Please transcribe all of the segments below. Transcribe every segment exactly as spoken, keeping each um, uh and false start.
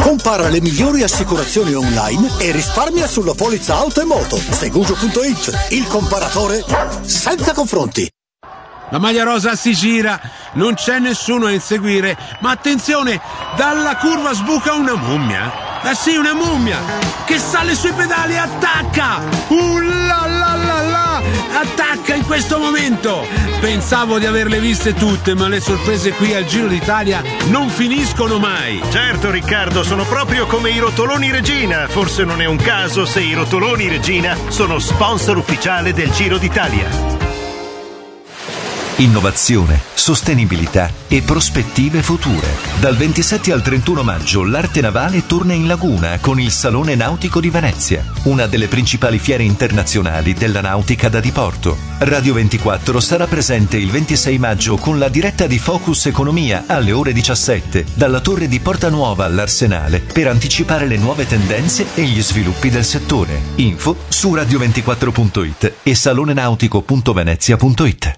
Compara le migliori assicurazioni online e risparmia sulla polizza auto e moto. Segugio punto it, il comparatore senza confronti. La maglia rosa si gira, non c'è nessuno a inseguire, ma attenzione, dalla curva sbuca una mummia. Ah sì, una mummia che sale sui pedali e attacca. Uh la la la la, attacca in questo momento. Pensavo di averle viste tutte, ma le sorprese qui al Giro d'Italia non finiscono mai. Certo Riccardo, sono proprio come i rotoloni Regina. Forse non è un caso se i rotoloni Regina sono sponsor ufficiale del Giro d'Italia. Innovazione, sostenibilità e prospettive future. Dal ventisette al trentuno maggio l'arte navale torna in laguna con il Salone Nautico di Venezia, una delle principali fiere internazionali della nautica da diporto. Radio ventiquattro sarà presente il ventisei maggio con la diretta di Focus Economia alle ore diciassette dalla torre di Porta Nuova all'Arsenale per anticipare le nuove tendenze e gli sviluppi del settore. Info su radio ventiquattro punto it e salonenautico punto venezia punto it.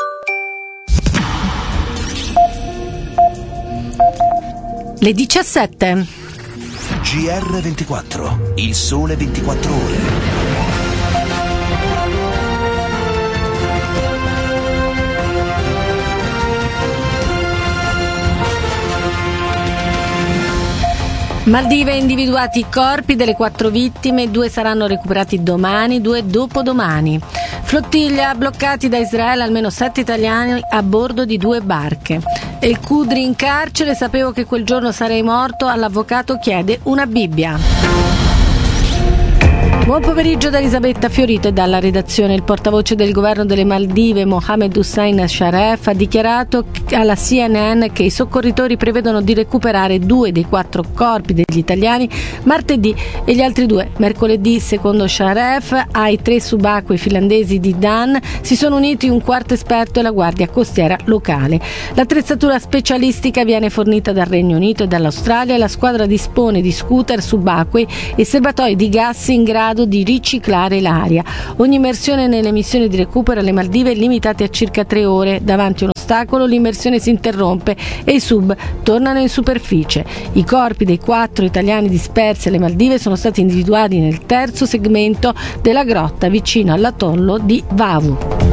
Le diciassette. G R ventiquattro, il sole ventiquattro ore. Maldive individuati i corpi delle quattro vittime, due saranno recuperati domani, due dopodomani. Flottiglia bloccati da Israele almeno sette italiani a bordo di due barche. El Khudri in carcere, sapevo che quel giorno sarei morto, all'avvocato chiede una Bibbia. Buon pomeriggio da Elisabetta Fiorito e dalla redazione. Il portavoce del governo delle Maldive, Mohammed Hussein Sharef, ha dichiarato alla C N N che i soccorritori prevedono di recuperare due dei quattro corpi degli italiani martedì e gli altri due mercoledì. Secondo Sharef, ai tre subacquei finlandesi di Dan si sono uniti un quarto esperto e la guardia costiera locale. L'attrezzatura specialistica viene fornita dal Regno Unito e dall'Australia e la squadra dispone di scooter subacquei e serbatoi di gas in grado di riciclare l'aria. Ogni immersione nelle missioni di recupero alle Maldive è limitata a circa tre ore. Davanti a un ostacolo l'immersione si interrompe e i sub tornano in superficie. I corpi dei quattro italiani dispersi alle Maldive sono stati individuati nel terzo segmento della grotta vicino all'atollo di Vavu.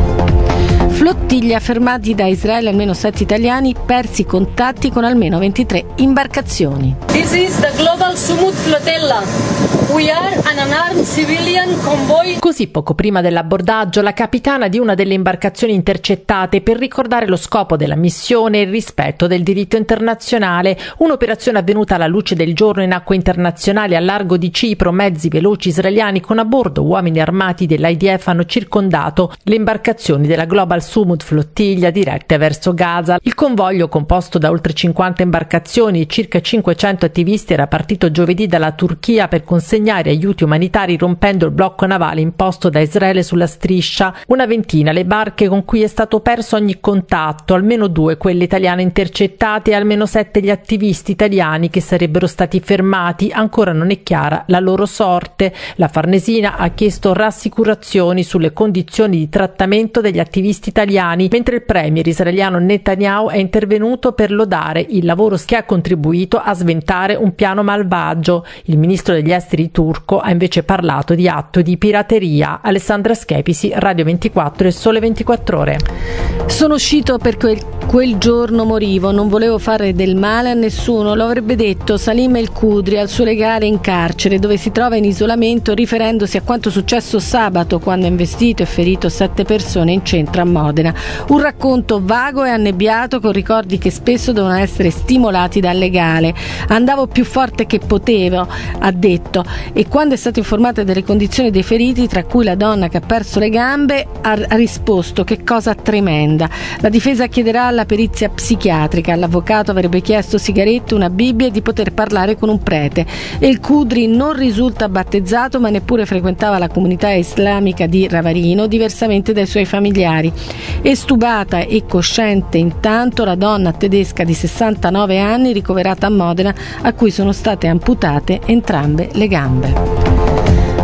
Flottiglia, fermati da Israele almeno sette italiani, persi i contatti con almeno ventitré imbarcazioni. This is the Global Sumut Flotilla. We are an unarmed civilian convoy. Così poco prima dell'abbordaggio la capitana di una delle imbarcazioni intercettate per ricordare lo scopo della missione e il rispetto del diritto internazionale. Un'operazione avvenuta alla luce del giorno in acque internazionali al largo di Cipro. Mezzi veloci israeliani con a bordo uomini armati dell'I D F hanno circondato le imbarcazioni della Global Sumut Flottiglia dirette verso Gaza. Il convoglio, composto da oltre cinquanta imbarcazioni e circa cinquecento attivisti, era partito giovedì dalla Turchia per consegnare aiuti umanitari rompendo il blocco navale imposto da Israele sulla striscia. Una ventina le barche con cui è stato perso ogni contatto, almeno due quelle italiane intercettate e almeno sette gli attivisti italiani che sarebbero stati fermati. Ancora non è chiara la loro sorte. La Farnesina ha chiesto rassicurazioni sulle condizioni di trattamento degli attivisti italiani, mentre il premier israeliano Netanyahu è intervenuto per lodare il lavoro che ha contribuito a sventare un piano malvagio. Il ministro degli esteri turco ha invece parlato di atto di pirateria. Alessandra Schepisi, Radio ventiquattro e Sole ventiquattro Ore. Sono uscito per quel, quel giorno morivo, non volevo fare del male a nessuno, lo avrebbe detto Salim El Khudri al suo legale in carcere, dove si trova in isolamento, riferendosi a quanto successo sabato quando ha investito e ferito sette persone in centro a Modena. Un racconto vago e annebbiato con ricordi che spesso devono essere stimolati dal legale. Andavo più forte che potevo, ha detto, e quando è stata informata delle condizioni dei feriti, tra cui la donna che ha perso le gambe, ha, ha risposto: che cosa tremenda. La difesa chiederà la perizia psichiatrica. L'avvocato avrebbe chiesto sigarette, una Bibbia e di poter parlare con un prete. El Khudri non risulta battezzato, ma neppure frequentava la comunità islamica di Ravarino, diversamente dai suoi familiari. Estubata e cosciente intanto la donna tedesca di sessantanove anni ricoverata a Modena, a cui sono state amputate entrambe le gambe.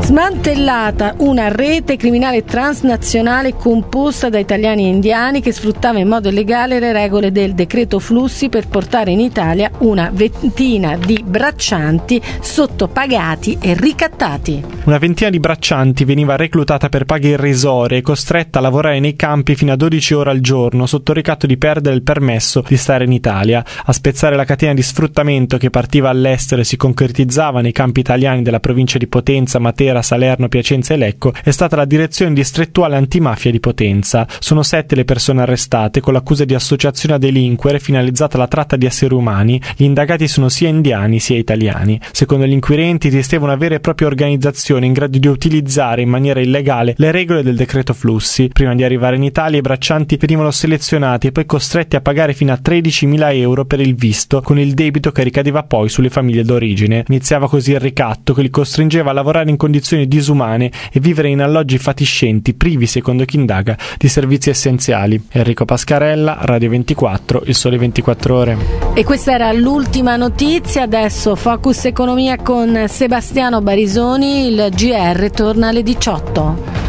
Smantellata una rete criminale transnazionale composta da italiani e indiani che sfruttava in modo illegale le regole del decreto flussi per portare in Italia una ventina di braccianti sottopagati e ricattati. Una ventina di braccianti veniva reclutata per paghe irrisorie e costretta a lavorare nei campi fino a dodici ore al giorno sotto ricatto di perdere il permesso di stare in Italia. A spezzare la catena di sfruttamento che partiva all'estero e si concretizzava nei campi italiani della provincia di Potenza, Matera, Salerno, Piacenza e Lecco è stata la direzione distrettuale antimafia di Potenza. Sono sette le persone arrestate con l'accusa di associazione a delinquere finalizzata alla tratta di esseri umani. Gli indagati sono sia indiani sia italiani. Secondo gli inquirenti esisteva una vera e propria organizzazione in grado di utilizzare in maniera illegale le regole del decreto flussi. Prima di arrivare in Italia i braccianti venivano selezionati e poi costretti a pagare fino a tredicimila euro per il visto, con il debito che ricadeva poi sulle famiglie d'origine. Iniziava così il ricatto che li costringeva a lavorare in condizioni disumane e vivere in alloggi fatiscenti, privi, secondo chi indaga, di servizi essenziali. Enrico Pascarella, Radio ventiquattro, Il Sole ventiquattro Ore. E questa era l'ultima notizia. Adesso Focus Economia con Sebastiano Barisoni. Il G R torna alle diciotto.